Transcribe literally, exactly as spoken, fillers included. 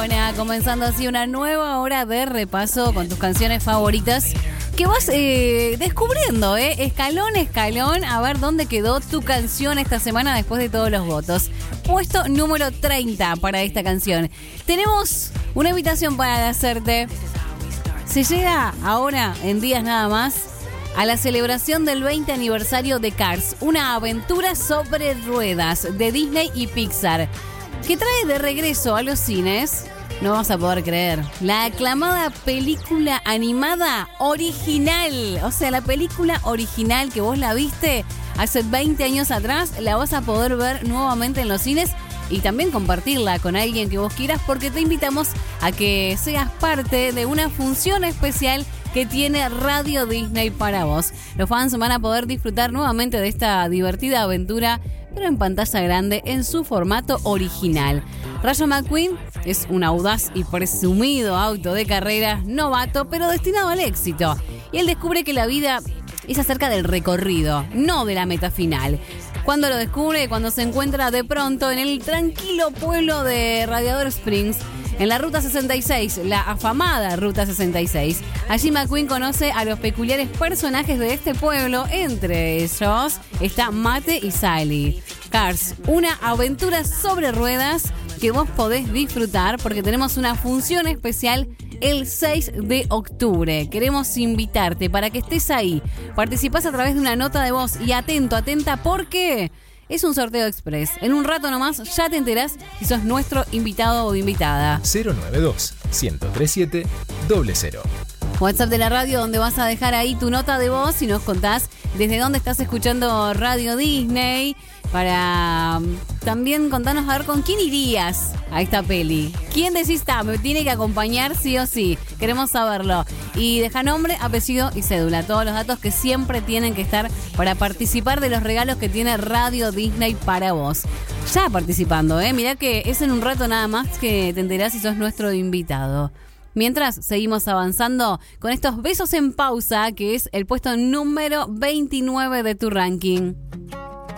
Madonna, comenzando así una nueva hora de repaso con tus canciones favoritas que vas eh, descubriendo, eh, escalón a escalón, a ver dónde quedó tu canción esta semana después de todos los votos. Puesto número treinta para esta canción. Tenemos una invitación para hacerte. Se llega ahora, en días nada más, a la celebración del veinte aniversario de Cars, una aventura sobre ruedas de Disney y Pixar, que trae de regreso a los cines, no vas a poder creer, la aclamada película animada original. O sea, la película original que vos la viste hace veinte años atrás, la vas a poder ver nuevamente en los cines y también compartirla con alguien que vos quieras, porque te invitamos a que seas parte de una función especial que tiene Radio Disney para vos. Los fans van a poder disfrutar nuevamente de esta divertida aventura, pero en pantalla grande en su formato original. Rayo McQueen es un audaz y presumido auto de carreras novato, pero destinado al éxito. Y él descubre que la vida es acerca del recorrido, no de la meta final. Cuando lo descubre, cuando se encuentra de pronto en el tranquilo pueblo de Radiador Springs, en la Ruta sesenta y seis, la afamada Ruta sesenta y seis. Allí McQueen conoce a los peculiares personajes de este pueblo. Entre ellos está Mate y Sally. Cars, una aventura sobre ruedas que vos podés disfrutar porque tenemos una función especial el seis de octubre. Queremos invitarte para que estés ahí. Participás a través de una nota de voz y atento, atenta, porque es un sorteo express. En un rato nomás ya te enterás si sos nuestro invitado o invitada. cero nueve dos, uno cero tres siete, cero cero. WhatsApp de la radio, donde vas a dejar ahí tu nota de voz y nos contás desde dónde estás escuchando Radio Disney. Para también contarnos a ver con quién irías a esta peli. ¿Quién decís, está? Me tiene que acompañar sí o sí. Queremos saberlo. Y deja nombre, apellido y cédula. Todos los datos que siempre tienen que estar para participar de los regalos que tiene Radio Disney para vos. Ya participando, ¿eh? Mirá que es en un rato nada más que te enterás si sos nuestro invitado. Mientras seguimos avanzando con estos besos en pausa, que es el puesto número veintinueve de tu ranking.